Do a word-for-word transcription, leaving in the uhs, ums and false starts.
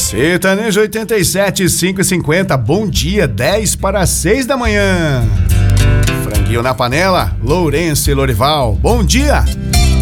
Sertanejo oitenta e sete, cinco e cinquenta, bom dia, dez para seis da manhã. Franguinho na panela, Lourenço e Lorival, bom dia.